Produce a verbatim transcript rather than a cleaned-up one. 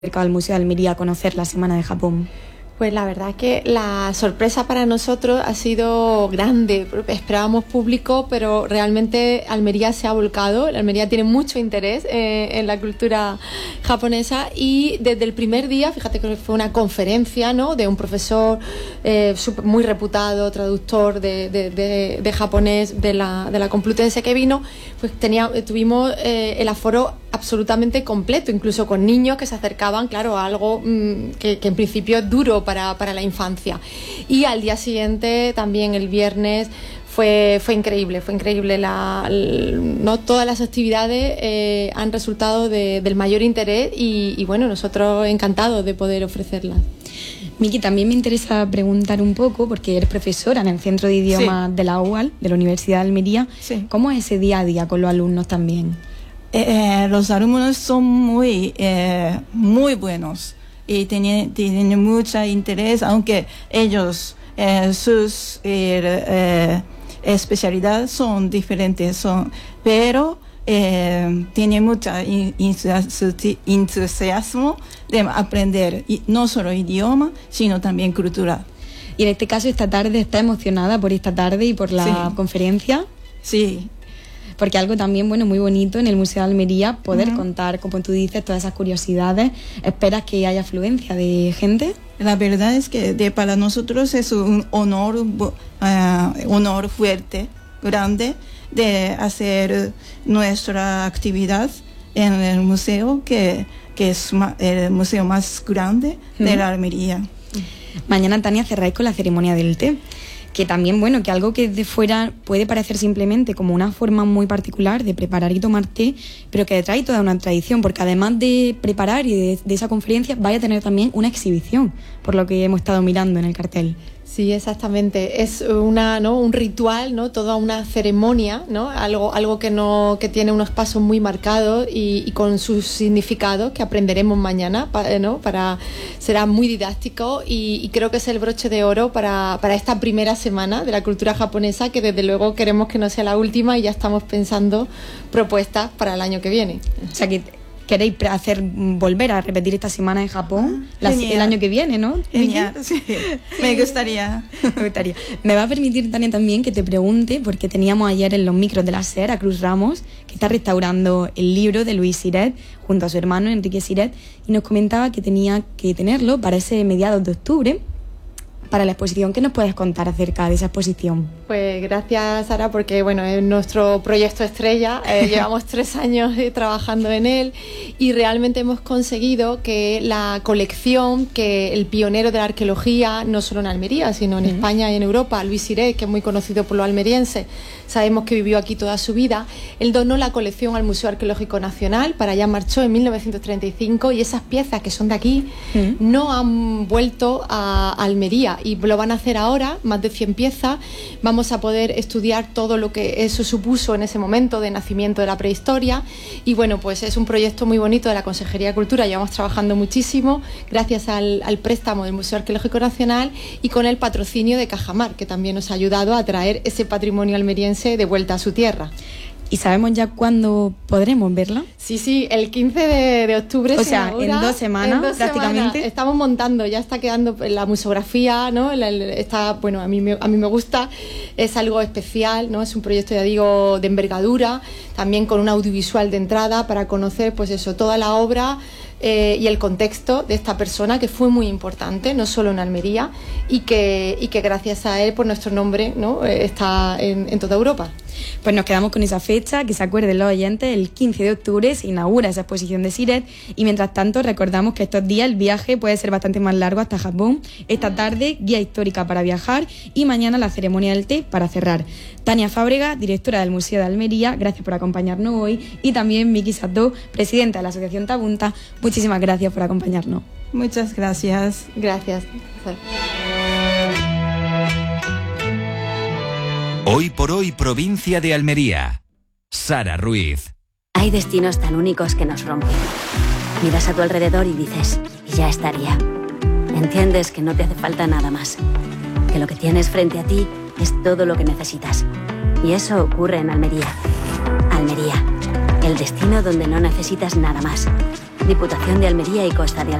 acercado al Museo de Almería a conocer la Semana de Japón? Pues la verdad es que la sorpresa para nosotros ha sido grande. Esperábamos público, pero realmente Almería se ha volcado. Almería tiene mucho interés eh, en la cultura japonesa y desde el primer día, fíjate que fue una conferencia, ¿no?, de un profesor eh, super, muy reputado, traductor de, de, de, de japonés de la, de la Complutense que vino, pues tenía, tuvimos eh, el aforo absolutamente completo, incluso con niños que se acercaban, claro, a algo mmm, que, que en principio es duro para, para la infancia. Y al día siguiente, también el viernes, fue, fue increíble, fue increíble. La, el, no todas las actividades eh, han resultado de, del mayor interés y, y bueno, nosotros encantados de poder ofrecerlas. Miki, también me interesa preguntar un poco, porque eres profesora en el Centro de Idiomas sí. de la U A L, de la Universidad de Almería. Sí. ¿Cómo es ese día a día con los alumnos también? Eh, los alumnos son muy, eh, muy buenos y tienen, tienen mucho interés, aunque ellos, eh, sus eh, eh, especialidades son diferentes, son, pero eh, tienen mucho entusiasmo de aprender y no solo idioma, sino también cultura. Y en este caso, esta tarde, ¿está emocionada por esta tarde y por la sí. conferencia? Sí. Porque algo también, bueno, muy bonito en el Museo de Almería, poder uh-huh. contar, como tú dices, todas esas curiosidades. ¿Esperas que haya afluencia de gente? La verdad es que de, para nosotros es un honor, uh, honor fuerte, grande, de hacer nuestra actividad en el museo, que, que es el museo más grande uh-huh. de la Almería. Mañana, Tania, cerráis con la ceremonia del té, que también, bueno, que algo que de fuera puede parecer simplemente como una forma muy particular de preparar y tomar té, pero que trae toda una tradición, porque además de preparar y de, de esa conferencia, vaya a tener también una exhibición, por lo que hemos estado mirando en el cartel. Sí, exactamente. Es una, ¿no?, un ritual, ¿no?, toda una ceremonia, ¿no?, algo, algo que no, que tiene unos pasos muy marcados y, y con sus significados que aprenderemos mañana, ¿no?, para, será muy didáctico y, y creo que es el broche de oro para, para esta primera semana de la cultura japonesa, que desde luego queremos que no sea la última y ya estamos pensando propuestas para el año que viene. O sea que queréis hacer volver a repetir esta semana en Japón ah, la, el año que viene, ¿no? Genial, sí. Sí. Me gustaría. Me gustaría. Me va a permitir, Tania, también que te pregunte, porque teníamos ayer en los micros de la SER a Cruz Ramos, que está restaurando el libro de Luis Siret junto a su hermano Enrique Siret, y nos comentaba que tenía que tenerlo para ese mediados de octubre, para la exposición. ¿Qué nos puedes contar acerca de esa exposición? Pues gracias, Sara, porque bueno, es nuestro proyecto estrella. Eh, llevamos tres años eh, trabajando en él y realmente hemos conseguido que la colección, que el pionero de la arqueología, no solo en Almería, sino en uh-huh. España y en Europa, Luis Siret, que es muy conocido por los almerienses, sabemos que vivió aquí toda su vida, él donó la colección al Museo Arqueológico Nacional, para allá marchó en mil novecientos treinta y cinco, y esas piezas que son de aquí uh-huh. no han vuelto a Almería y lo van a hacer ahora, más de cien piezas. Vamos a poder estudiar todo lo que eso supuso en ese momento de nacimiento de la prehistoria y bueno, pues es un proyecto muy bonito de la Consejería de Cultura. Llevamos trabajando muchísimo gracias al, al préstamo del Museo Arqueológico Nacional y con el patrocinio de Cajamar, que también nos ha ayudado a traer ese patrimonio almeriense de vuelta a su tierra. ¿Y sabemos ya cuándo podremos verla? Sí, sí, el quince de, de octubre. O sea, en dos semanas, en dos prácticamente. Semanas. Estamos montando, ya está quedando la museografía, ¿no? La, la, está, bueno, a mí, me, a mí me gusta, es algo especial, ¿no? Es un proyecto, ya digo, de envergadura, también con un audiovisual de entrada para conocer, pues eso, toda la obra eh, y el contexto de esta persona, que fue muy importante, no solo en Almería, y que, y que gracias a él, por nuestro nombre, ¿no? Eh, está en, en toda Europa. Pues nos quedamos con esa fecha, que se acuerden los oyentes, el quince de octubre se inaugura esa exposición de Siret y mientras tanto recordamos que estos días el viaje puede ser bastante más largo hasta Japón. Esta tarde, guía histórica para viajar y mañana la ceremonia del té para cerrar. Tania Fábrega, directora del Museo de Almería, gracias por acompañarnos hoy, y también Miki Sato, presidenta de la Asociación Tabunta, muchísimas gracias por acompañarnos. Muchas gracias. Gracias. Hoy por hoy, provincia de Almería. Sara Ruiz. Hay destinos tan únicos que nos rompen. Miras a tu alrededor y dices, ya estaría. Entiendes que no te hace falta nada más. Que lo que tienes frente a ti es todo lo que necesitas. Y eso ocurre en Almería. Almería, el destino donde no necesitas nada más. Diputación de Almería y Costa de Almería.